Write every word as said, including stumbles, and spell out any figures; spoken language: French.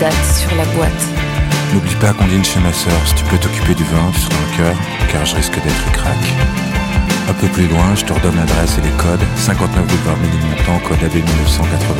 date sur la boîte. N'oublie pas qu'on dîne chez ma sœur, si tu peux t'occuper du vin, tu seras un cœur, car je risque d'être crack. Un peu plus loin, je te redonne l'adresse et les codes. cinquante-neuf boulevard Ménilmontant, code A B mille neuf cent quatre-vingt.